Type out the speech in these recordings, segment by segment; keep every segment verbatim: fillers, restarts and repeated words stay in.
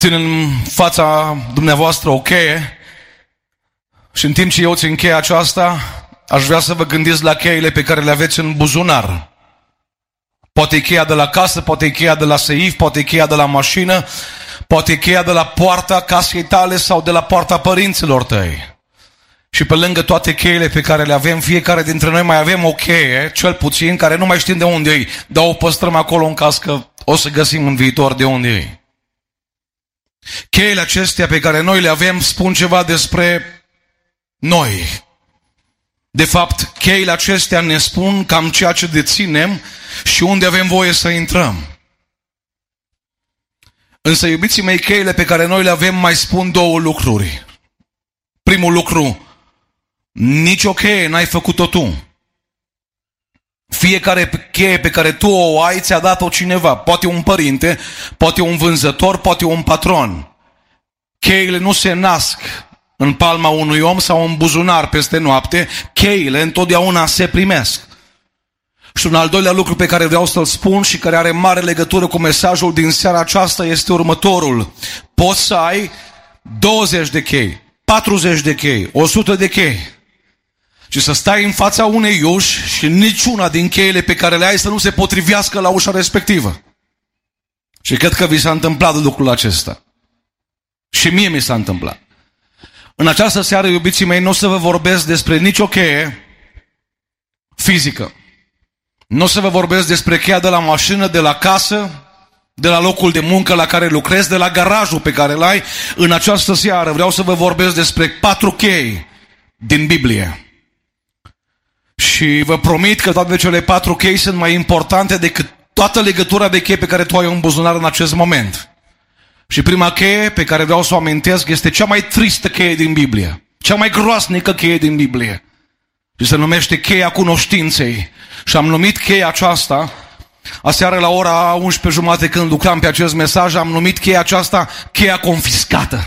țin în fața dumneavoastră o cheie și în timp ce eu țin cheia aceasta, aș vrea să vă gândiți la cheile pe care le aveți în buzunar. Poate e cheia de la casă, poate e cheia de la seif, poate e cheia de la mașină, poate e cheia de la poarta casei tale sau de la poarta părinților tăi. Și pe lângă toate cheile pe care le avem, fiecare dintre noi mai avem o cheie, cel puțin, care nu mai știm de unde e, dar o păstrăm acolo în caz că o să găsim în viitor de unde e. Cheile acestea pe care noi le avem spun ceva despre noi. De fapt, cheile acestea ne spun cam ceea ce deținem și unde avem voie să intrăm. Însă, iubiții mei, cheile pe care noi le avem mai spun două lucruri. Primul lucru, nici o cheie n-ai făcut-o tu. Fiecare cheie pe care tu o ai, ți-a dat-o cineva. Poate un părinte, poate un vânzător, poate un patron. Cheile nu se nasc în palma unui om sau în buzunar peste noapte. Cheile întotdeauna se primesc. Și un al doilea lucru pe care vreau să-l spun și care are mare legătură cu mesajul din seara aceasta este următorul. Poți să ai douăzeci de chei, patruzeci de chei, o sută de chei și să stai în fața unei uși și niciuna din cheile pe care le ai să nu se potrivească la ușa respectivă. Și cred că vi s-a întâmplat lucrul acesta. Și mie mi s-a întâmplat. În această seară, iubiții mei, nu o să vă vorbesc despre nicio cheie fizică. Nu o să vă vorbesc despre cheia de la mașină, de la casă, de la locul de muncă la care lucrezi, de la garajul pe care îl ai. În această seară vreau să vă vorbesc despre patru chei din Biblie. Și vă promit că toate cele patru chei sunt mai importante decât toată legătura de chei pe care tu ai în buzunar în acest moment. Și prima cheie pe care vreau să o amintesc este cea mai tristă cheie din Biblie. Cea mai groasnică cheie din Biblie. Și se numește cheia cunoștinței. Și am numit cheia aceasta, aseară la ora unsprezece și jumătate când lucram pe acest mesaj, am numit cheia aceasta cheia confiscată.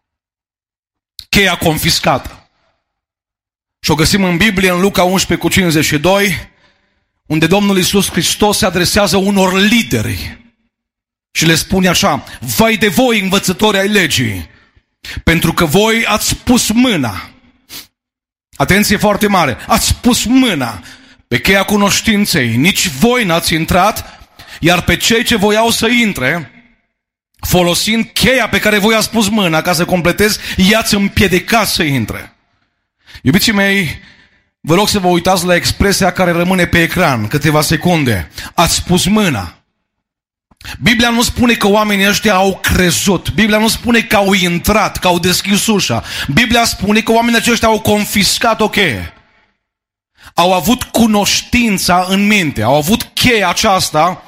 Cheia confiscată. Și o găsim în Biblie, în Luca unsprezece cu cincizeci și doi, unde Domnul Iisus Hristos se adresează unor lideri și le spune așa: vai de voi, învățători ai legii, pentru că voi ați pus mâna, atenție foarte mare, ați pus mâna pe cheia cunoștinței, nici voi n-ați intrat, iar pe cei ce voiau să intre, folosind cheia pe care voi ați pus mâna ca să completez, i-ați împiedicat să intre. Iubiții mei, vă rog să vă uitați la expresia care rămâne pe ecran câteva secunde. Ați pus mâna. Biblia nu spune că oamenii ăștia au crezut. Biblia nu spune că au intrat, că au deschis ușa. Biblia spune că oamenii aceștia au confiscat o cheie. Au avut cunoștința în minte, au avut cheia aceasta,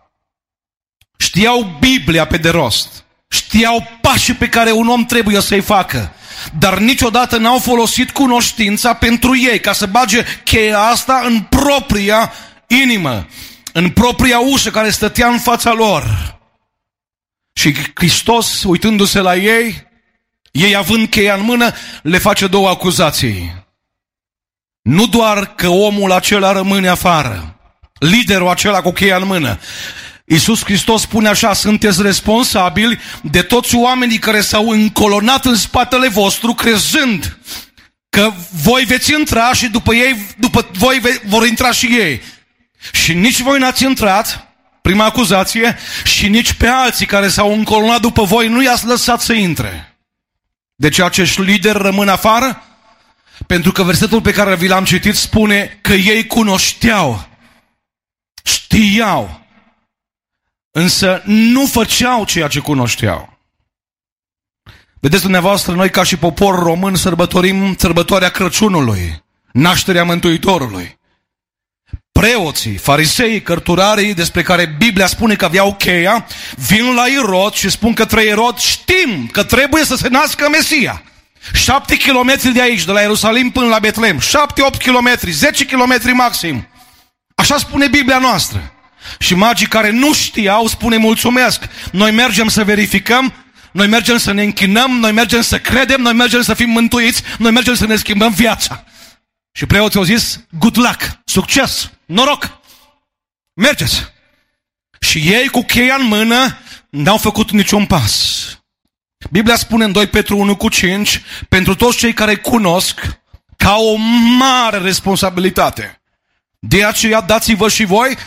știau Biblia pe de rost, știau pașii pe care un om trebuie să-i facă, dar niciodată n-au folosit cunoștința pentru ei, ca să bage cheia asta în propria inimă, în propria ușă care stătea în fața lor. Și Hristos, uitându-se la ei, ei având cheia în mână, le face două acuzații. Nu doar că omul acela rămâne afară, liderul acela cu cheia în mână. Iisus Hristos spune așa: sunteți responsabili de toți oamenii care s-au încolonat în spatele vostru, crezând că voi veți intra și după ei, după voi vor intra și ei. Și nici voi n-ați intrat, prima acuzație, și nici pe alții care s-au încolonat după voi nu i-ați lăsat să intre. Deci acești lideri rămân afară? Pentru că versetul pe care vi l-am citit spune că ei cunoșteau, știau, însă nu făceau ceea ce cunoșteau. Vedeți dumneavoastră, noi ca și popor român sărbătorim sărbătoarea Crăciunului, nașterea Mântuitorului. Preoții, fariseii, cărturarii, despre care Biblia spune că aveau cheia, vin la Irod și spun către Irod: știm că trebuie să se nască Mesia. Șapte kilometri de aici, de la Ierusalim până la Betlehem. Șapte, opt kilometri, zece kilometri maxim. Așa spune Biblia noastră. Și magii care nu știau spune: mulțumesc, noi mergem să verificăm, noi mergem să ne închinăm, noi mergem să credem, noi mergem să fim mântuiți, noi mergem să ne schimbăm viața. Și preoții au zis: good luck, succes, noroc, mergeți. Și ei cu cheia în mână n-au făcut niciun pas. Biblia spune în doi Petru unu cu cinci, pentru toți cei care cunosc ca o mare responsabilitate. De aceea dați-vă și voi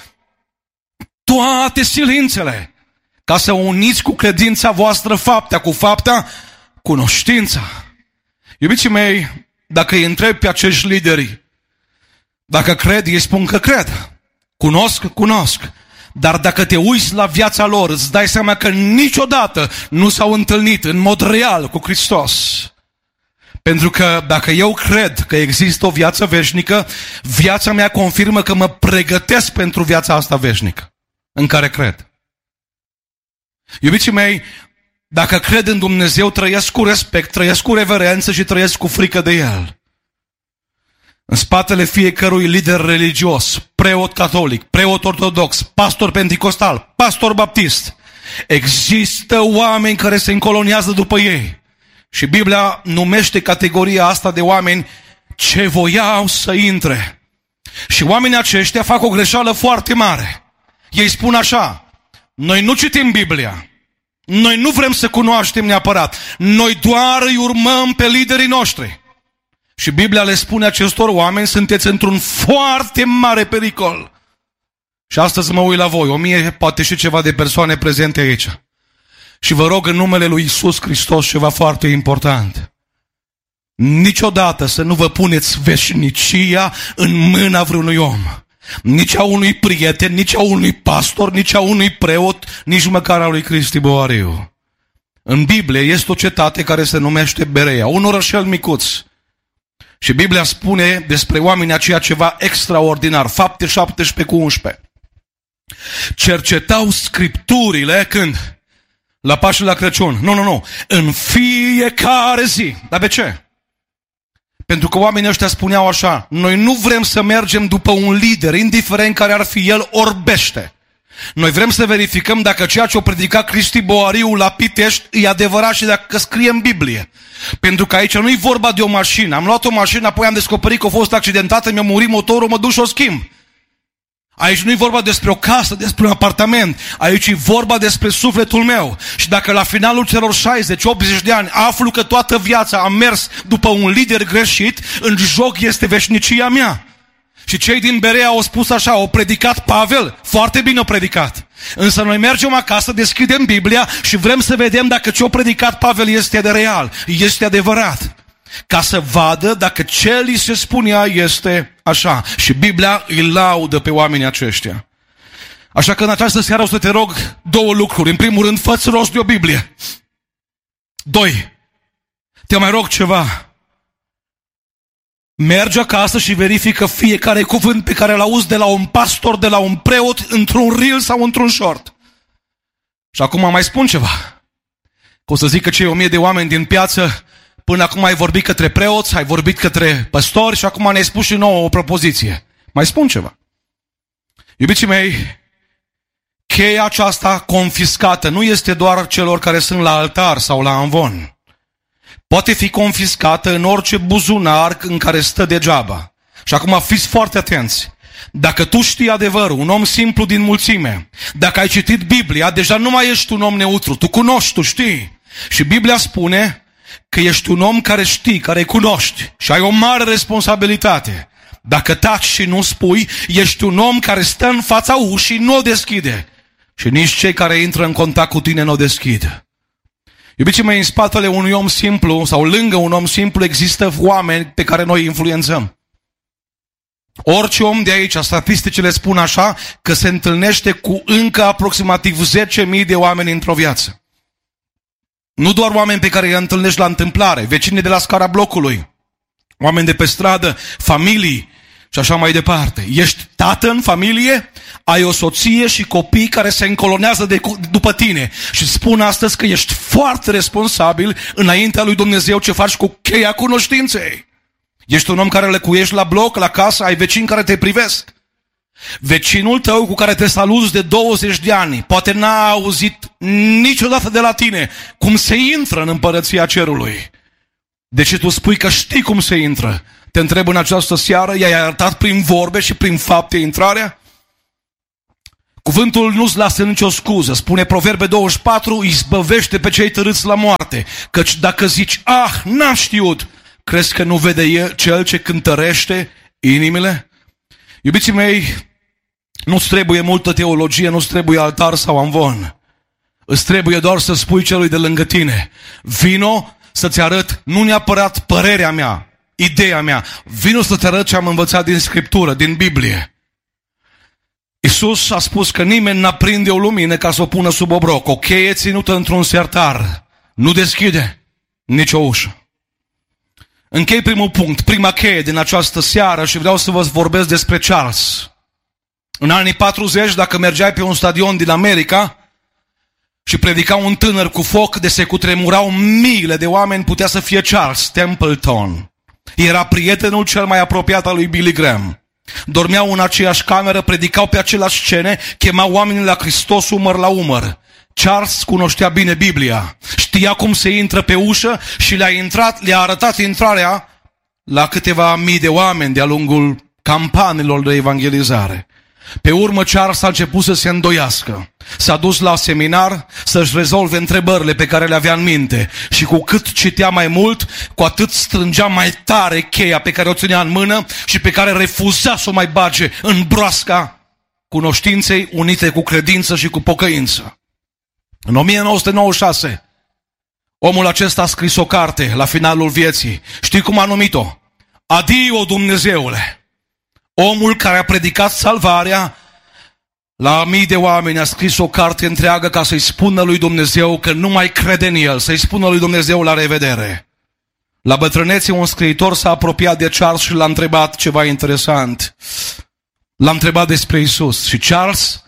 toate silințele, ca să uniți cu credința voastră faptea, cu fapta cunoștința. Iubiții mei, dacă îi întreb pe acești lideri, dacă cred, ei spun că cred. Cunosc, cunosc. Dar dacă te uiți la viața lor, îți dai seama că niciodată nu s-au întâlnit în mod real cu Hristos. Pentru că dacă eu cred că există o viață veșnică, viața mea confirmă că mă pregătesc pentru viața asta veșnică, în care cred. Iubiții mei, dacă cred în Dumnezeu, trăiesc cu respect, trăiesc cu reverență și trăiesc cu frică de El. În spatele fiecărui lider religios, preot catolic, preot ortodox, pastor penticostal, pastor baptist, există oameni care se încoloniază după ei. Și Biblia numește categoria asta de oameni ce voiau să intre. Și oamenii aceștia fac o greșeală foarte mare. Ei spun așa: noi nu citim Biblia, noi nu vrem să cunoaștem neapărat, noi doar îi urmăm pe liderii noștri. Și Biblia le spune acestor oameni: sunteți într-un foarte mare pericol. Și astăzi mă uit la voi, o mie, poate și ceva de persoane prezente aici. Și vă rog în numele lui Iisus Hristos ceva foarte important. Niciodată să nu vă puneți veșnicia în mâna vreunui om. Nici a unui prieten, nici a unui pastor, nici a unui preot, nici măcar a lui Cristi Boariu. În Biblie este o cetate care se numește Berea, un orășel micuț. Și Biblia spune despre oamenii aceia ceva extraordinar. Fapte șaptesprezece cu unsprezece. Cercetau Scripturile când? La Paște, la Crăciun. Nu, nu, nu. În fiecare zi. Dar de ce? Pentru că oamenii ăștia spuneau așa: noi nu vrem să mergem după un lider, indiferent care ar fi el, orbește. Noi vrem să verificăm dacă ceea ce o predica Cristi Boariu la Pitești e adevărat și dacă scrie în Biblie. Pentru că aici nu e vorba de o mașină. Am luat o mașină, apoi am descoperit că a fost accidentată, mi-a murit motorul, mă duc și o schimb. Aici nu e vorba despre o casă, despre un apartament. Aici e vorba despre sufletul meu. Și dacă la finalul celor șaizeci optzeci de ani aflu că toată viața am mers după un lider greșit, în joc este veșnicia mea. Și cei din Berea au spus așa: au predicat Pavel, foarte bine au predicat. Însă noi mergem acasă, deschidem Biblia și vrem să vedem dacă ce a predicat Pavel este de real, este adevărat. Ca să vadă dacă ce li se spunea este așa. Și Biblia îi laudă pe oamenii aceștia. Așa că în această seară o să te rog două lucruri. În primul rând, fă-ți rost de o Biblie. Doi, te mai rog ceva. Mergi acasă și verifică fiecare cuvânt pe care îl auzi de la un pastor, de la un preot, într-un reel sau într-un short. Și acum mai spun ceva. Că o să zic că cei o mie de oameni din piață, până acum ai vorbit către preoți, ai vorbit către păstori și acum ne-ai spus și nouă o propoziție. Mai spun ceva. Iubiții mei, cheia aceasta confiscată nu este doar celor care sunt la altar sau la amvon. Poate fi confiscată în orice buzunar în care stă degeaba. Și acum fiți foarte atenți. Dacă tu știi adevărul, un om simplu din mulțime, dacă ai citit Biblia, deja nu mai ești un om neutru. Tu cunoști, tu știi. Și Biblia spune că ești un om care știi, care cunoști și ai o mare responsabilitate. Dacă taci și nu spui, ești un om care stă în fața ușii, nu o deschide. Și nici cei care intră în contact cu tine nu o deschid. Iubiții mei, în spatele unui om simplu sau lângă un om simplu există oameni pe care noi îi influențăm. Orice om de aici, statisticile spun așa, că se întâlnește cu încă aproximativ zece mii de oameni într-o viață. Nu doar oameni pe care îi întâlnești la întâmplare, vecinii de la scara blocului, oameni de pe stradă, familii și așa mai departe. Ești tată în familie, ai o soție și copii care se încolonează de, după tine și spun astăzi că ești foarte responsabil înaintea lui Dumnezeu ce faci cu cheia cunoștinței. Ești un om care lecuiești la bloc, la casă, ai vecini care te privesc. Vecinul tău cu care te saluți de douăzeci de ani poate n-a auzit niciodată de la tine cum se intră în împărăția cerului. De ce tu spui că știi cum se intră? Te întreb în această seară, i-ai arătat prin vorbe și prin fapte intrarea? Cuvântul nu-ți lasă nicio scuză. Spune Proverbe douăzeci și patru, izbăvește pe cei târâți la moarte. Căci dacă zici, ah, n-am știut, crezi că nu vede el, cel ce cântărește inimile? Iubiții mei, nu-ți trebuie multă teologie, nu-ți trebuie altar sau amvon. Îți trebuie doar să spui celui de lângă tine, vino să-ți arăt, nu neapărat părerea mea, ideea mea, vino să-ți arăt ce am învățat din Scriptură, din Biblie. Iisus a spus că nimeni n-aprinde o lumină ca să o pună sub obroc. O cheie ținută într-un sertar nu deschide nicio ușă. Închei primul punct, prima cheie din această seară și vreau să vă vorbesc despre Charles. În anii patruzeci, dacă mergeai pe un stadion din America și predica un tânăr cu foc, de se cutremurau miile de oameni, putea să fie Charles Templeton. Era prietenul cel mai apropiat al lui Billy Graham. Dormeau în aceeași cameră, predicau pe aceleași scene, chemau oamenii la Hristos umăr la umăr. Charles cunoștea bine Biblia, știa cum se intră pe ușă și le-a intrat, le-a arătat intrarea la câteva mii de oameni de-a lungul campaniilor de evangelizare. Pe urmă Charles a început să se îndoiască. S-a dus la seminar să-și rezolve întrebările pe care le avea în minte. Și cu cât citea mai mult, cu atât strângea mai tare cheia pe care o ținea în mână și pe care refuza să o mai bage în broasca cunoștinței unite cu credință și cu pocăință. În o mie nouă sute nouăzeci și șase, omul acesta a scris o carte la finalul vieții. Știi cum a numit-o? Adio, Dumnezeule! Omul care a predicat salvarea la mii de oameni a scris o carte întreagă ca să-i spună lui Dumnezeu că nu mai crede în el, să-i spună lui Dumnezeu la revedere. La bătrânețe, un scriitor s-a apropiat de Charles și l-a întrebat ceva interesant. L-a întrebat despre Isus și Charles,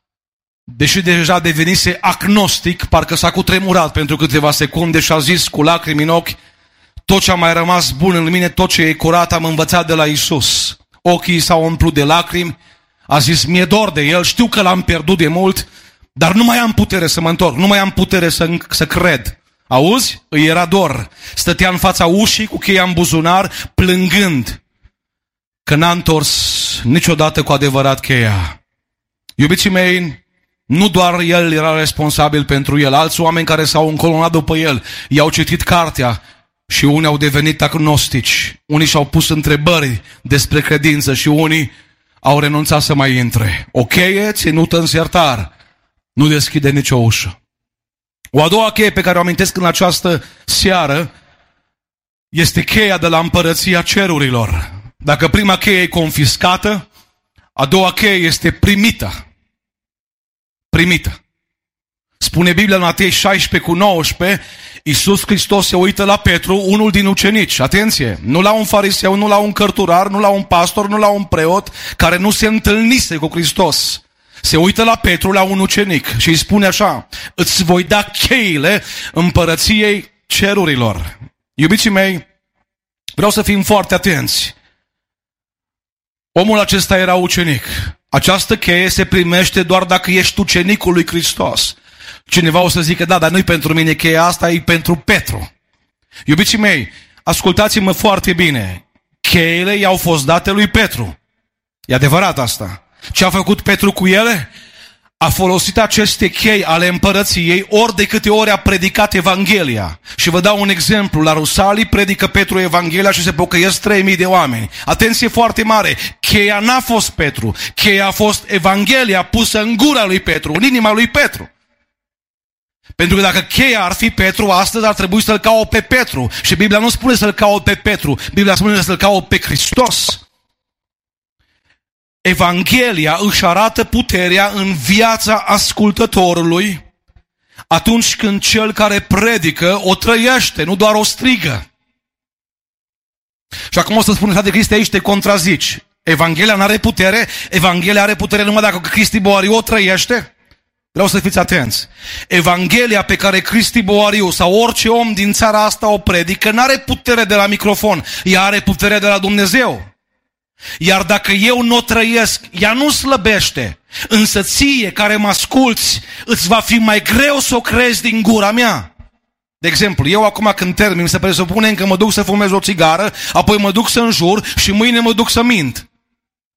deși deja devenise agnostic, parcă s-a cutremurat pentru câteva secunde și a zis cu lacrimi în ochi, tot ce a mai rămas bun în mine, tot ce e curat am învățat de la Isus. Ochii s-au umplut de lacrimi, a zis, mi-e dor de el, știu că l-am pierdut de mult, dar nu mai am putere să mă întorc, nu mai am putere să, să cred. Auzi? Îi era dor. Stătea în fața ușii cu cheia în buzunar, plângând că n-a întors niciodată cu adevărat cheia. Iubiții mei, nu doar el era responsabil pentru el, alți oameni care s-au încolonat după el, i-au citit cartea și unii au devenit agnostici, unii și-au pus întrebări despre credință și unii au renunțat să mai intre. O cheie ținută în sertar nu deschide nicio ușă. O a doua cheie pe care o amintesc în această seară este cheia de la împărăția cerurilor. Dacă prima cheie e confiscată, a doua cheie este primită. Primită. Spune Biblia în Matei șaisprezece cu nouăsprezece, Iisus Hristos se uită la Petru, unul din ucenici. Atenție, nu la un fariseu, nu la un cărturar, nu la un pastor, nu la un preot care nu se întâlnise cu Hristos. Se uită la Petru, la un ucenic și îi spune așa, îți voi da cheile împărăției cerurilor. Iubiții mei, vreau să fim foarte atenți. Omul acesta era ucenic. Această cheie se primește doar dacă ești ucenicul lui Hristos. Cineva o să zică, da, dar nu-i pentru mine cheia asta, e pentru Petru. Iubiții mei, ascultați-mă foarte bine. Cheile i-au fost date lui Petru. E adevărat asta. Ce a făcut Petru cu ele? A folosit aceste chei ale împărăției ori de câte ori a predicat Evanghelia. Și vă dau un exemplu. La Rusalii predică Petru Evanghelia și se pocăiesc trei mii de oameni. Atenție foarte mare. Cheia n-a fost Petru. Cheia a fost Evanghelia pusă în gura lui Petru, în inima lui Petru. Pentru că dacă cheia ar fi Petru, astăzi ar trebui să-l caut pe Petru. Și Biblia nu spune să-l caut pe Petru. Biblia spune să-l caut pe Hristos. Evanghelia își arată puterea în viața ascultătorului atunci când cel care predică o trăiește, nu doar o strigă. Și acum o să spun, frate Cristi, aici te contrazici. Evanghelia nu are putere, Evanghelia are putere numai dacă Cristi Boariu o trăiește. Vreau să fiți atenți. Evanghelia pe care Cristi Boariu sau orice om din țara asta o predică n-are putere de la microfon, ea are putere de la Dumnezeu. Iar dacă eu nu o trăiesc, ea nu slăbește. Însă ție care mă asculți, îți va fi mai greu să o crezi din gura mea. De exemplu, eu acum când termin, se presupune că mă duc să fumez o țigară, apoi mă duc să înjur și mâine mă duc să mint.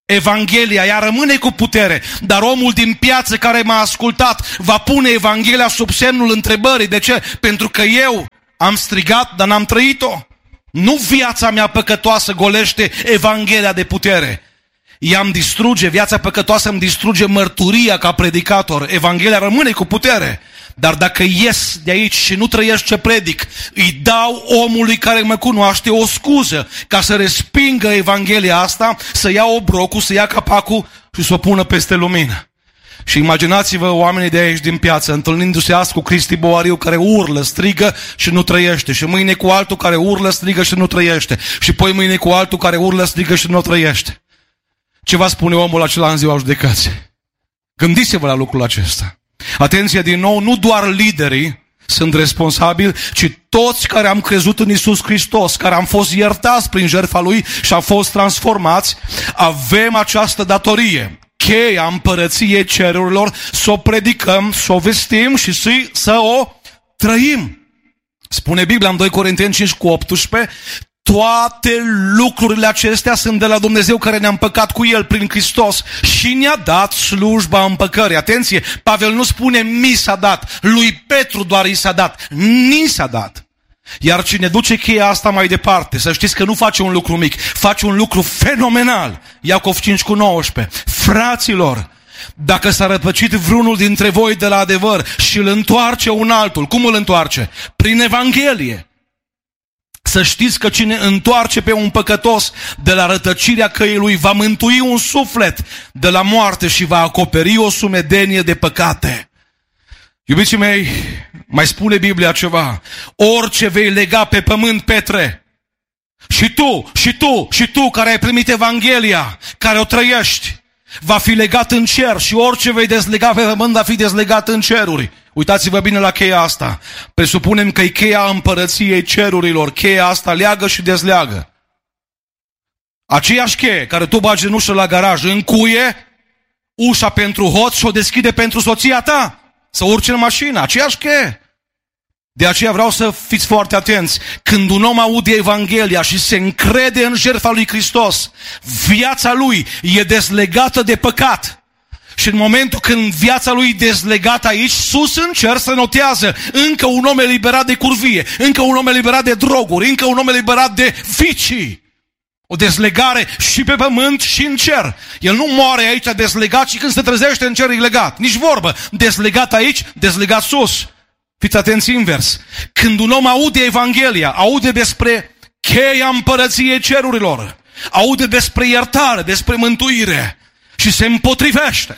Evanghelia, ea rămâne cu putere, dar omul din piață care m-a ascultat va pune Evanghelia sub semnul întrebării. De ce? Pentru că eu am strigat, dar n-am trăit-o. Nu viața mea păcătoasă golește Evanghelia de putere. Ea îmi distruge, viața păcătoasă îmi distruge mărturia ca predicator. Evanghelia rămâne cu putere. Dar dacă ies de aici și nu trăiesc ce predic, îi dau omului care mă cunoaște o scuză ca să respingă Evanghelia asta, să ia obrocul, să ia capacul și să o pună peste lumină. Și imaginați-vă oamenii de aici din piață, întâlnindu-se azi cu Cristi Boariu care urlă, strigă și nu trăiește. Și mâine cu altul care urlă, strigă și nu trăiește. Și poi mâine cu altul care urlă, strigă și nu trăiește. Ce va spune omul acela în ziua judecății? Gândiți-vă la lucrul acesta. Atenție din nou, nu doar liderii sunt responsabili, ci toți care am crezut în Iisus Hristos, care am fost iertați prin jertfa Lui și am fost transformați, avem această datorie. Cheia împărăției cerurilor, să o predicăm, să o vestim și să o trăim. Spune Biblia în doi Corinteni cinci cu optsprezece, toate lucrurile acestea sunt de la Dumnezeu care ne-a împăcat cu El prin Hristos și ne-a dat slujba împăcării. Atenție, Pavel nu spune mi s-a dat, lui Petru doar i s-a dat, ni s-a dat. Iar cine duce cheia asta mai departe, să știți că nu face un lucru mic, face un lucru fenomenal. Iacov cinci cu nouăsprezece. Fraților, dacă s-a rătăcit vreunul dintre voi de la adevăr și îl întoarce un altul, cum îl întoarce? Prin Evanghelie. Să știți că cine întoarce pe un păcătos de la rătăcirea căii lui va mântui un suflet de la moarte și va acoperi o sumedenie de păcate. Iubiții mei, mai spune Biblia ceva. Orice vei lega pe pământ, Petre, și tu, și tu, și tu care ai primit Evanghelia, care o trăiești, va fi legat în cer și orice vei dezlega pe pământ va fi dezlegat în ceruri. Uitați-vă bine la cheia asta. Presupunem că e cheia împărăției cerurilor. Cheia asta leagă și dezleagă. Aceeași cheie care tu bagi în ușă la garaj, încuie ușa pentru hoț și o deschide pentru soția ta să urce în mașină. Aceeași cheie. De aceea vreau să fiți foarte atenți. Când un om aude Evanghelia și se încrede în jertfa lui Hristos, viața lui e dezlegată de păcat. Și în momentul când viața lui e dezlegată aici, sus în cer se notează încă un om eliberat de curvie, încă un om eliberat de droguri, încă un om eliberat de vicii. O dezlegare și pe pământ și în cer. El nu moare aici dezlegat și când se trezește în cer e legat. Nici vorbă. Dezlegat aici, dezlegat sus. Fiți atenți invers. Când un om aude Evanghelia, aude despre cheia împărăției cerurilor, aude despre iertare, despre mântuire și se împotrivește,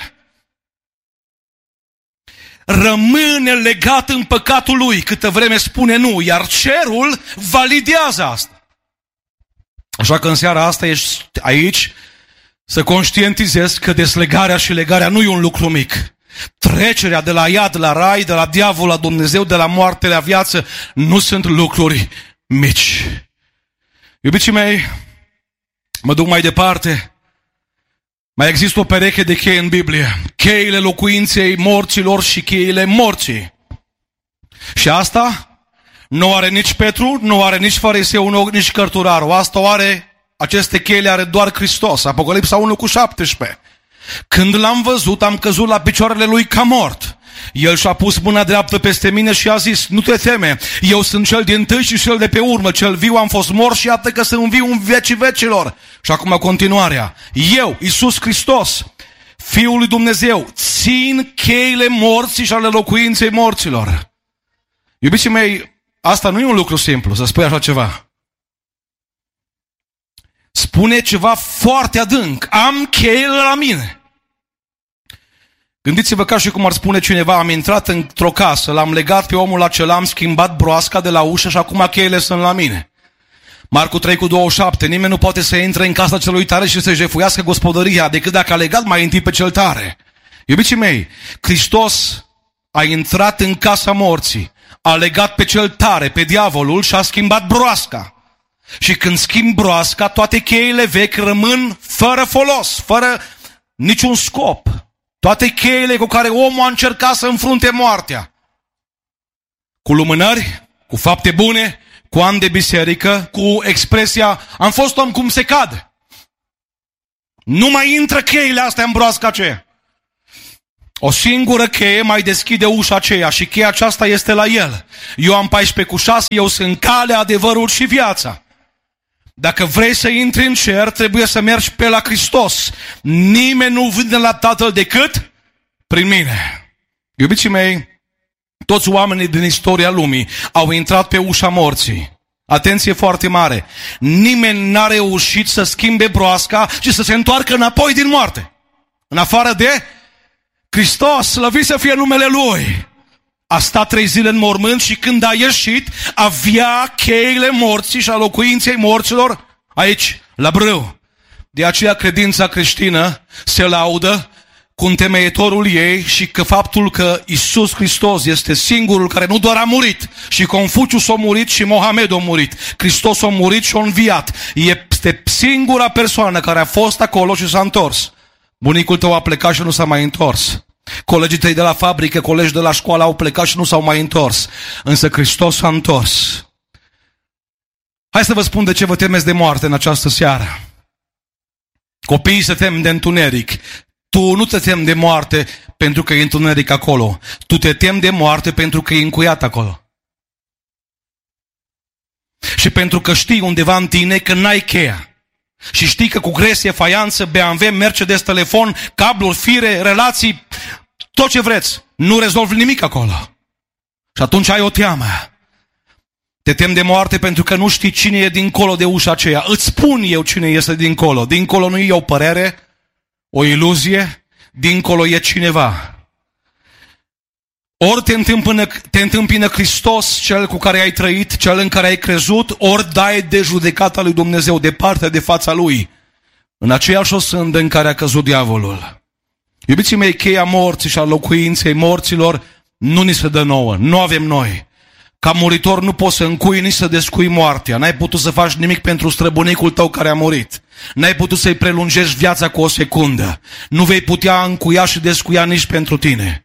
rămâne legat în păcatul lui câtă vreme spune nu, iar cerul validează asta. Așa că în seara asta ești aici să conștientizezi că deslegarea și legarea nu e un lucru mic. Trecerea de la iad la rai, de la diavol la Dumnezeu, de la moarte la viață, nu sunt lucruri mici. Iubiții mei, mă duc mai departe. Mai există o pereche de chei în Biblie. Cheile locuinței morților și cheile morții. Și asta nu are nici Petru, nu are nici fariseu, nici cărturarul. Asta o are, aceste chei le are doar Hristos. Apocalipsa unu cu șaptesprezece. Când l-am văzut, am căzut la picioarele lui ca mort. El și-a pus mâna dreaptă peste mine și a zis, nu te teme, eu sunt cel dintâi și cel de pe urmă, cel viu, am fost mort și iată că sunt viu în vecii vecilor. Și acum continuarea. Eu, Iisus Hristos, Fiul lui Dumnezeu, țin cheile morții și ale locuinței morților. Iubiții mei, asta nu e un lucru simplu, să spui așa ceva. Spune ceva foarte adânc. Am cheile la mine. Gândiți-vă ca și cum ar spune cineva, am intrat într-o casă, l-am legat pe omul acela, am schimbat broasca de la ușă și acum cheile sunt la mine. Marcu trei cu douăzeci și șapte, nimeni nu poate să intre în casa celui tare și să-și jefuiască gospodăria, decât dacă a legat mai întâi pe cel tare. Iubiții mei, Hristos a intrat în casa morții, a legat pe cel tare, pe diavolul și a schimbat broasca. Și când schimb broasca, toate cheile vechi rămân fără folos, fără niciun scop. Toate cheile cu care omul a încercat să înfrunte moartea. Cu lumânări, cu fapte bune, cu ani de biserică, cu expresia, am fost om cum se cade. Nu mai intră cheile astea în broasca aceea. O singură cheie mai deschide ușa aceea și cheia aceasta este la El. Ioan paisprezece cu șase, eu sunt calea, adevărul și viața. Dacă vrei să intri în cer, trebuie să mergi pe la Hristos. Nimeni nu vine la Tatăl decât prin mine. Iubiții mei, toți oamenii din istoria lumii au intrat pe ușa morții. Atenție foarte mare. Nimeni n-a reușit să schimbe broasca și să se întoarcă înapoi din moarte. În afară de Hristos, slăvit să fie numele Lui. A stat trei zile în mormânt și când a ieșit, avea cheile morții și a locuinței morților aici, la brâu. De aceea credința creștină se laudă cu întemeietorul ei și că faptul că Iisus Hristos este singurul care nu doar a murit, și Confucius a murit și Mohamed a murit. Hristos a murit și a înviat. Este singura persoană care a fost acolo și s-a întors. Bunicul tău a plecat și nu s-a mai întors. Colegii tăi de la fabrică, colegi de la școală au plecat și nu s-au mai întors. Însă Hristos s-a întors. Hai să vă spun de ce vă temeți de moarte în această seară. Copiii se tem de întuneric. Tu nu te temi de moarte pentru că e întuneric acolo. Tu te temi de moarte pentru că e încuiat acolo. Și pentru că știi undeva în tine că n-ai cheia. Și știi că cu gresie, faianță, B M W, Mercedes, telefon, cabluri, fire, relații, tot ce vreți, nu rezolvi nimic acolo. Și atunci ai o teamă. Te temi de moarte pentru că nu știi cine e dincolo de ușa aceea. Îți spun eu cine este dincolo. Dincolo nu e o părere, o iluzie, dincolo e cineva. Ori te întâmpină, te întâmpină Hristos, cel cu care ai trăit, cel în care ai crezut, ori dai de judecata lui Dumnezeu, departe de fața Lui, în aceeași osândă în care a căzut diavolul. Iubiții mei, cheia morții și a locuinței morților nu ni se dă nouă, nu avem noi. Ca muritor nu poți să încui, nici să descui moartea. N-ai putut să faci nimic pentru străbunicul tău care a murit. N-ai putut să-i prelungești viața cu o secundă. Nu vei putea încuia și descuia nici pentru tine.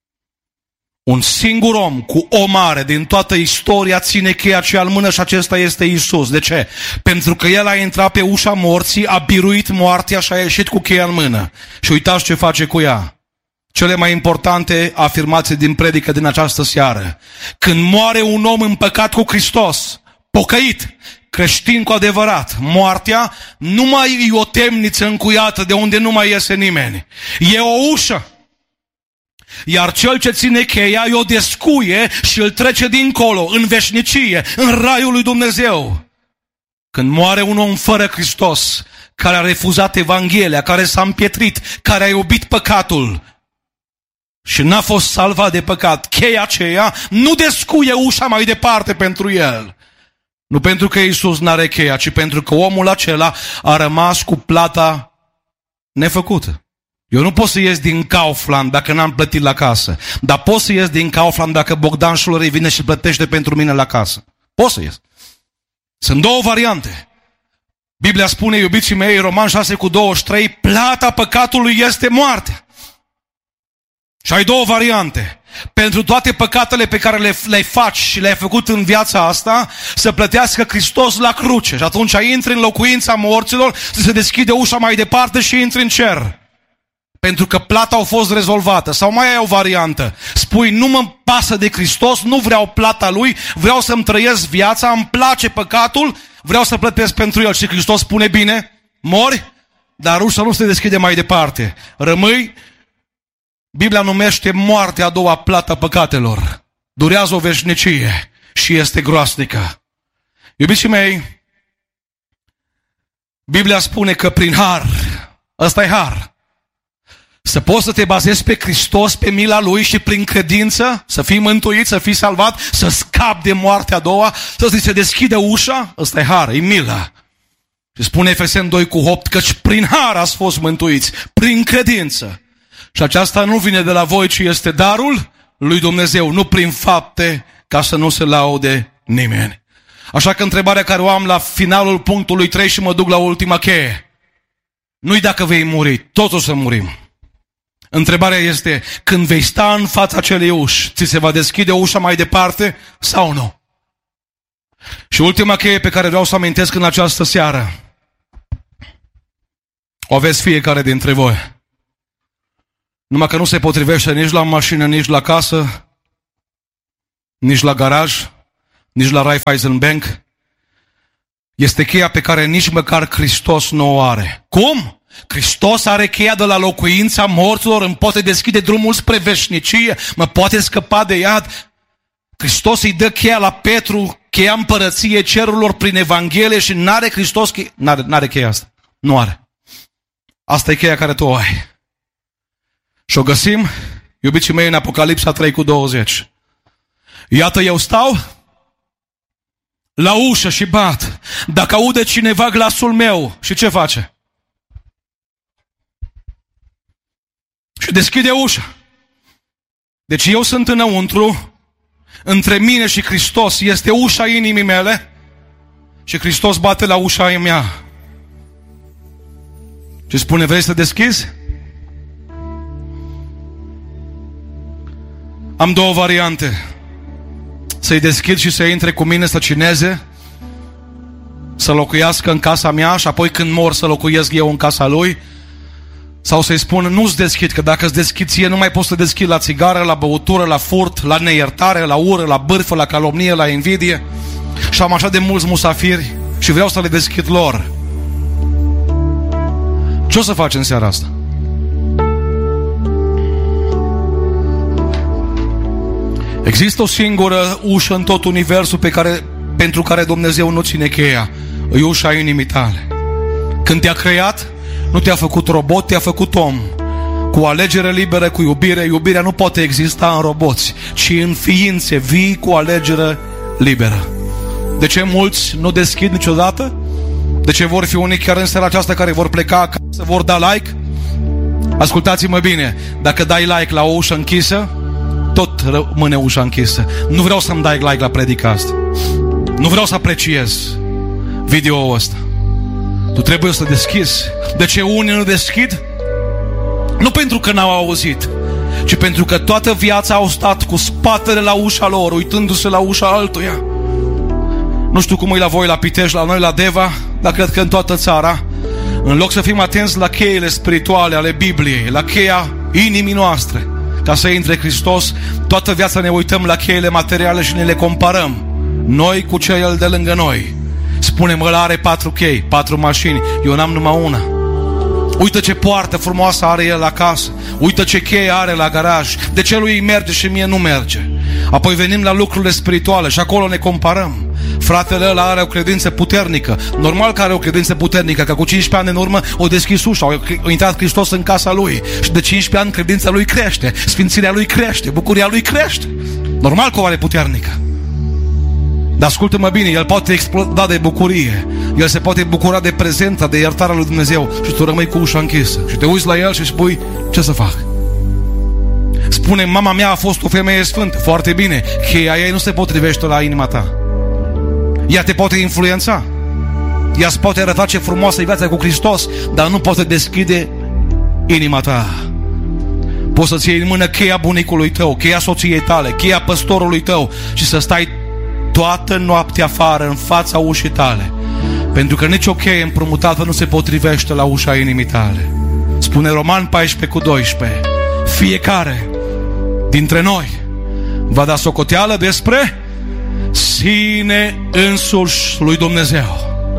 Un singur om cu O mare din toată istoria ține cheia aceea în mână și acesta este Iisus. De ce? Pentru că El a intrat pe ușa morții, a biruit moartea și a ieșit cu cheia în mână. Și uitați ce face cu ea. Cele mai importante afirmații din predică din această seară. Când moare un om împăcat cu Hristos, pocăit, creștin cu adevărat, moartea nu mai e o temniță încuiată de unde nu mai iese nimeni. E o ușă. Iar cel ce ține cheia o descuie și îl trece dincolo, în veșnicie, în raiul lui Dumnezeu. Când moare un om fără Hristos, care a refuzat Evanghelia, care s-a împietrit, care a iubit păcatul și n-a fost salvat de păcat, cheia aceea nu descuie ușa mai departe pentru el. Nu pentru că Iisus n-are cheia, ci pentru că omul acela a rămas cu plata nefăcută. Eu nu pot să ies din Kaufland dacă n-am plătit la casă, dar pot să ies din Kaufland dacă Bogdan Șulărei vine și plătește pentru mine la casă. Pot să ies. Sunt două variante. Biblia spune, iubiții mei, Roman șase cu douăzeci și trei, plata păcatului este moartea. Și ai două variante. Pentru toate păcatele pe care le, le faci și le-ai făcut în viața asta, să plătească Hristos la cruce. Și atunci intri în locuința morților, să se deschide ușa mai departe și intri în cer. Pentru că plata a fost rezolvată. Sau mai ai o variantă. Spui, nu mă pasă de Hristos, nu vreau plata Lui, vreau să-mi trăiesc viața, îmi place păcatul, vreau să plătesc pentru El. Și Hristos spune, bine, mori, dar ușa nu se deschide mai departe. Rămâi, Biblia numește moartea a doua plata păcatelor. Durează o veșnicie și este groasnică. Iubiții mei, Biblia spune că prin har, ăsta e har, să poți să te bazezi pe Hristos, pe mila Lui și prin credință să fii mântuit, să fii salvat, să scapi de moartea a doua, să ți se deschide ușa, ăsta e har, e milă. Și spune Efeseni doi cu opt, căci prin har ați fost mântuiți, prin credință. Și aceasta nu vine de la voi, ci este darul lui Dumnezeu, nu prin fapte, ca să nu se laude nimeni. Așa că întrebarea care o am la finalul punctului trei și mă duc la ultima cheie, nu-i dacă vei muri, toți o să murim. Întrebarea este, când vei sta în fața acelei uși, ți se va deschide ușa mai departe sau nu? Și ultima cheie pe care vreau să o amintesc în această seară. O aveți fiecare dintre voi. Numai că nu se potrivește nici la mașină, nici la casă, nici la garaj, nici la Raiffeisen Bank. Este cheia pe care nici măcar Hristos nu o are. Cum? Hristos are cheia de la locuința morților, îmi poate deschide drumul spre veșnicie, mă poate scăpa de iad. Hristos îi dă cheia la Petru, cheia împărăției cerurilor prin Evanghelie și n-are Hristos cheia. N-are, n-are cheia asta. Nu are. Asta e cheia care tu o ai. Și o găsim, iubiții mei, în Apocalipsa trei cu douăzeci. Iată, eu stau la ușă și bat. Dacă aude cineva glasul meu, și ce face? Și deschide ușa. Deci eu sunt înăuntru, între mine și Hristos este ușa inimii mele și Hristos bate la ușa mea. Și spune, vrei să deschizi? Am două variante. Să-i deschid și să intre cu mine să cineze, să locuiască în casa mea și apoi când mor să locuiesc eu în casa lui. Sau să-i spun, nu-ți deschid, că dacă îți deschid ție, nu mai poți să deschid la țigară, la băutură, la furt, la neiertare, la ură, la bârfă, la calomnie, la invidie. Și am așa de mulți musafiri și vreau să le deschid lor. Ce o să faci în seara asta? Există o singură ușă în tot universul pe care, pentru care Dumnezeu nu ține cheia. E ușa inimii tale. Când te-a creat, nu te-a făcut robot, te-a făcut om. Cu alegere liberă, cu iubire. Iubirea nu poate exista în roboți, ci în ființe vii cu alegere liberă. De ce mulți nu deschid niciodată? De ce vor fi unii chiar în seara aceasta care vor pleca acasă, vor da like? Ascultați-mă bine, dacă dai like la o ușă închisă, tot rămâne ușa închisă. Nu vreau să-mi dai like la predica asta. Nu vreau să apreciez video-ul ăsta. Tu trebuie să deschizi. De ce unii nu deschid? Nu pentru că n-au auzit, ci pentru că toată viața au stat cu spatele la ușa lor, uitându-se la ușa altuia. Nu știu cum e la voi la Pitești, la noi la Deva, dar cred că în toată țara, în loc să fim atenți la cheile spirituale ale Bibliei, la cheia inimii noastre, ca să intre Hristos, toată viața ne uităm la cheile materiale și ne le comparăm, noi cu cel de lângă noi. Spunem, ăla are patru chei, patru mașini, eu n-am numai una. Uită ce poartă frumoasă are el acasă, uită ce cheie are la garaj, de ce lui merge și mie nu merge. Apoi venim la lucrurile spirituale și acolo ne comparăm. Fratele ăla are o credință puternică. Normal că are o credință puternică, că cu cincisprezece ani în urmă o deschis ușa, a intrat Hristos în casa lui și de cincisprezece ani credința lui crește, sfințirea lui crește, bucuria lui crește. Normal că o are puternică. Dar ascultă-mă bine, el poate exploda de bucurie, el se poate bucura de prezența, de iertarea lui Dumnezeu și tu rămâi cu ușa închisă și te uiți la el și spui, ce să fac? Spune, mama mea a fost o femeie sfântă, foarte bine, cheia ei nu se potrivește la inima ta. Ea te poate influența, ea îți poate arăta ce frumoasă e viața cu Hristos, dar nu poate deschide inima ta. Poți să-ți iei în mână cheia bunicului tău, cheia soției tale, cheia păstorului tău și să stai toată noaptea afară în fața ușii tale, pentru că nicio cheie împrumutată nu se potrivește la ușa inimii tale. Spune Roman paisprezece cu doisprezece, fiecare dintre noi va da socoteală despre sine însuși lui Dumnezeu.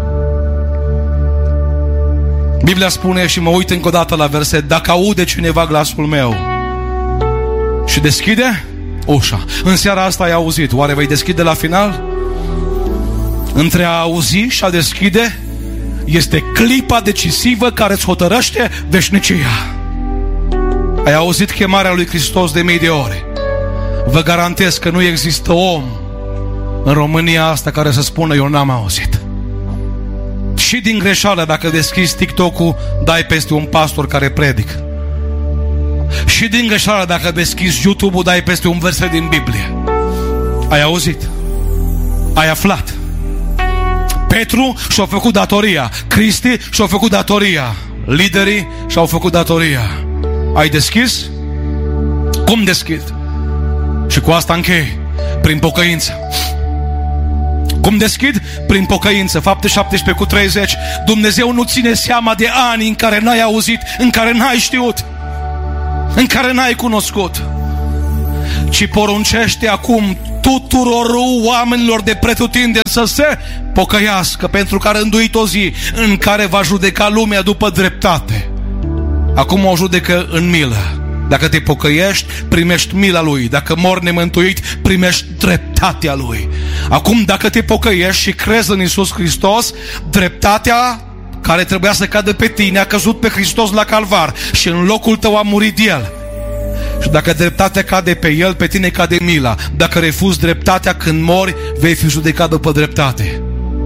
Biblia spune, și mă uit încă o dată la verset, dacă aude cineva glasul meu și deschide ușa. În seara asta ai auzit, oare vei deschide la final? Între a auzi și a deschide este clipa decisivă care îți hotărăște veșnicia. Ai auzit chemarea lui Hristos de mii de ori. Vă garantez că nu există om în România asta care să spună eu n-am auzit. Și din greșeală, dacă deschizi TikTok-ul, dai peste un pastor care predică. Și din greșeală, dacă deschizi YouTube-ul, dai peste un verset din Biblie. Ai auzit? Ai aflat? Petru și-a făcut datoria, Cristi și-a făcut datoria, liderii și-au făcut datoria. Ai deschis? Cum deschid? Și cu asta închei, prin pocăință. Cum deschid? Prin pocăință. Fapte șaptesprezece cu treizeci. Dumnezeu nu ține seama de ani în care n-ai auzit, în care n-ai știut, în care n-ai cunoscut, ci poruncește acum tuturor oamenilor de pretutindeni să se pocăiască, pentru că a rânduit o zi în care va judeca lumea după dreptate. Acum o judecă în milă. Dacă te pocăiești, primești mila Lui. Dacă mori nemântuit, primești dreptatea Lui. Acum, dacă te pocăiești și crezi în Iisus Hristos, dreptatea care trebuia să cadă pe tine a căzut pe Hristos la Calvar și în locul tău a murit El. Și dacă dreptatea cade pe El, pe tine cade mila. Dacă refuzi dreptatea, când mori, vei fi judecat după dreptate.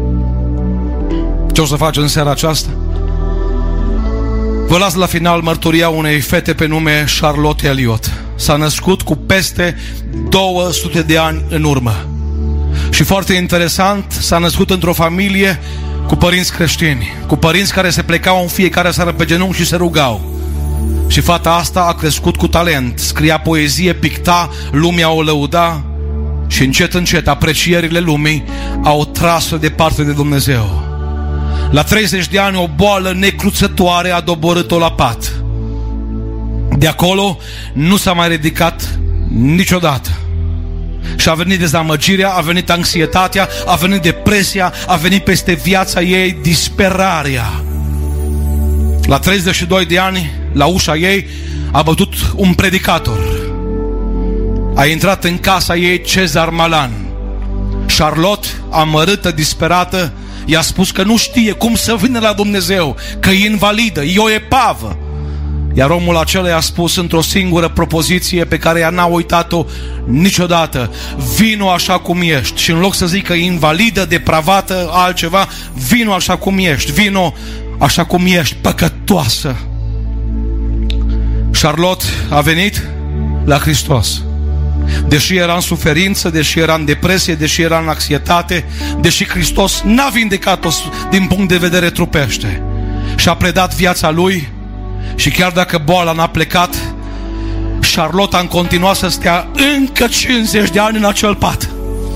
Ce o să faci în seara aceasta? Vă las la final mărturia unei fete pe nume Charlotte Elliott. S-a născut cu peste două sute de ani în urmă. Și foarte interesant, s-a născut într-o familie cu părinți creștini, cu părinți care se plecau în fiecare seară pe genunchi și se rugau. Și fata asta a crescut cu talent, scria poezie, picta, lumea o lăuda și încet, încet aprecierile lumii au tras-o departe de Dumnezeu. La treizeci de ani o boală necruțătoare a doborât-o la pat. De acolo nu s-a mai ridicat niciodată. Și a venit dezamăgirea, a venit anxietatea, a venit depresia, a venit peste viața ei disperarea. La treizeci și doi de ani, la ușa ei a bătut un predicator. A intrat în casa ei Cezar Malan. Charlotte, amărâtă, disperată, i-a spus că nu știe cum să vină la Dumnezeu, că e invalidă, e o epavă. Iar omul acela i-a spus într-o singură propoziție pe care ea n-a uitat-o niciodată: vino așa cum ești. Și în loc să zică invalidă, depravată, altceva, vino așa cum ești, vino așa cum ești, păcătoasă. Charlotte a venit la Hristos. Deși era în suferință, deși era în depresie, deși era în anxietate, deși Hristos n-a vindecat-o din punct de vedere trupește, și-a predat viața Lui. Și chiar dacă boala n-a plecat, Charlotte a continuat să stea încă cincizeci de ani în acel pat.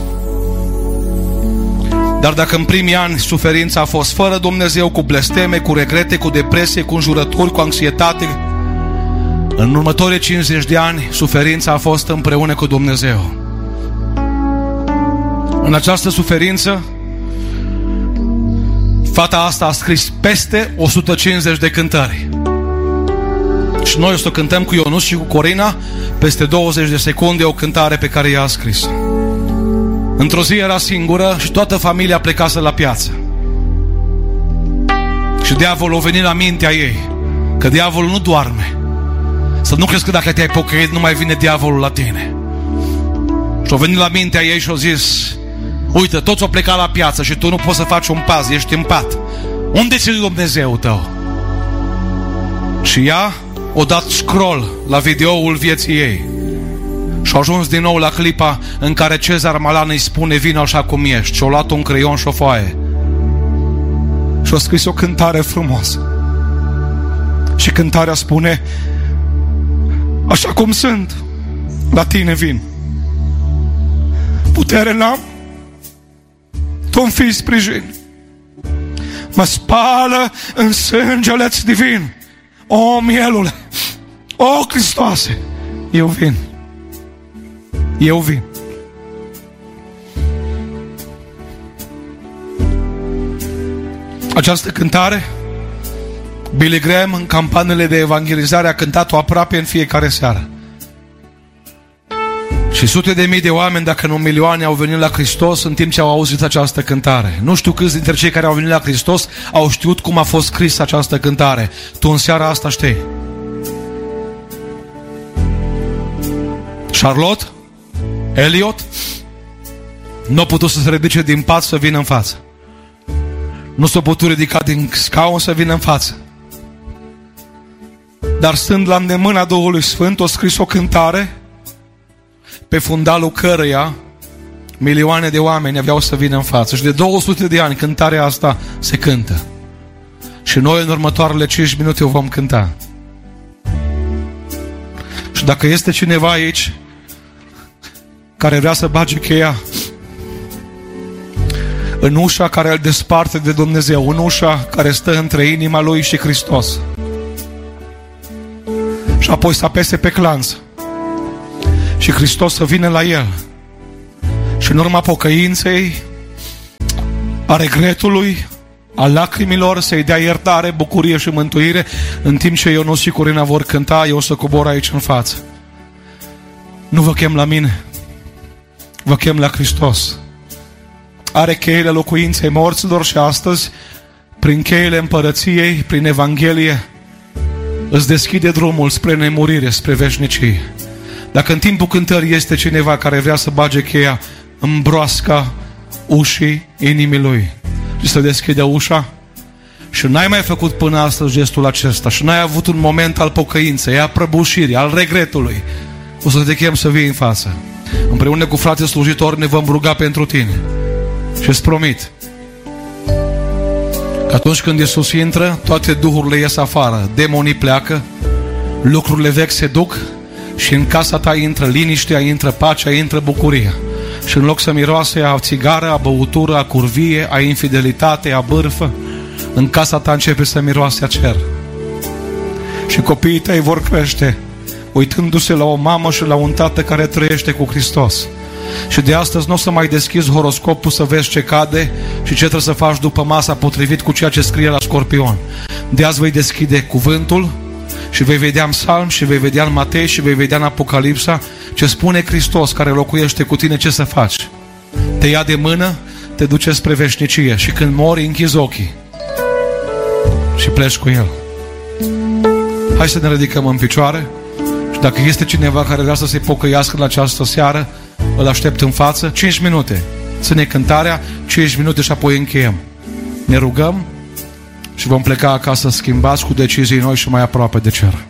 Dar dacă în primii ani suferința a fost fără Dumnezeu, cu blesteme, cu regrete, cu depresie, cu înjurături, cu anxietate, în următorii cincizeci de ani suferința a fost împreună cu Dumnezeu. În această suferință, fata asta a scris peste o sută cincizeci de cântări. Și noi o să o cântăm cu Ionuț și cu Corina peste douăzeci de secunde, o cântare pe care ea a scris. Într-o zi era singură și toată familia plecase la piață. Și diavolul a venit la mintea ei, că diavolul nu doarme. Să nu crezi că dacă te-ai pocăit nu mai vine diavolul la tine. Și a venit la mintea ei și a zis: uite, toți au plecat la piață și tu nu poți să faci un pas, ești în pat. Unde ți-e Dumnezeu tău? Și ea o dat scroll la videoul vieții ei și a ajuns din nou la clipa în care Cezar Malan îi spune: vino așa cum ești. Și a luat un creion și o foaie și a scris o cântare frumoasă. Și cântarea spune: așa cum sunt, la tine vin. Putere n-am, tu-mi fii sprijin. Mă spală în sângele-ți divin. O, mielule, o, Hristoase, eu vin. Eu vin. Această cântare, Billy Graham, în campaniile de evangelizare, a cântat-o aproape în fiecare seară. Și sute de mii de oameni, dacă nu milioane, au venit la Hristos în timp ce au auzit această cântare. Nu știu câți dintre cei care au venit la Hristos au știut cum a fost scris această cântare. Tu în seara asta știi. Charlotte Elliott nu a putut să se ridice din pat să vină în față. Nu s-a putut ridica din scaun să vină în față. Dar stând la îndemâna Duhului Sfânt, a scris o cântare pe fundalul căreia milioane de oameni aveau să vină în față. Și de două sute de ani cântarea asta se cântă. Și noi în următoarele cinci minute o vom cânta. Și dacă este cineva aici care vrea să bage cheia în ușa care îl desparte de Dumnezeu, în ușa care stă între inima lui și Hristos. Și apoi să apese pe clanț și Hristos să vină la el. Și în urma pocăinței, a regretului, a lacrimilor, să-i dea iertare, bucurie și mântuire, în timp ce Ionuț și Corina vor cânta, eu o să cobor aici în față. Nu vă chem la mine, vă chem la Hristos. Are cheile locuinței morților și astăzi, prin cheile împărăției, prin Evanghelie, îți deschide drumul spre nemurire, spre veșnicie. Dacă în timpul cântării este cineva care vrea să bage cheia în broasca ușii inimii lui și să deschide ușa, și n-ai mai făcut până astăzi gestul acesta și n-ai avut un moment al pocăinței, al prăbușirii, al regretului, o să te chem să vii în față. Împreună cu frate slujitori ne vom ruga pentru tine. Și îți promit că atunci când Iisus intră, toate duhurile ies afară, demonii pleacă, lucrurile vechi se duc și în casa ta intră liniștea, intră pacea, intră bucuria. Și în loc să miroase a țigară, a băutură, a curvie, a infidelitate, a bârfă, în casa ta începe să miroase a cer. Și copiii tăi vor crește uitându-se la o mamă și la un tată care trăiește cu Hristos. Și de astăzi nu o să mai deschizi horoscopul să vezi ce cade și ce trebuie să faci după masa potrivit cu ceea ce scrie la Scorpion. De azi vei deschide cuvântul și vei vedea în Psalm și vei vedea în Matei și vei vedea în Apocalipsa ce spune Hristos care locuiește cu tine, ce să faci. Te ia de mână, te duce spre veșnicie și când mori închizi ochii și pleci cu El. Hai să ne ridicăm în picioare și dacă este cineva care vrea să se pocăiască în această seară, îl aștept în față. cinci minute. Ține cântarea, cinci minute și apoi încheiem. Ne rugăm și vom pleca acasă schimbați cu decizii noi și mai aproape de cer.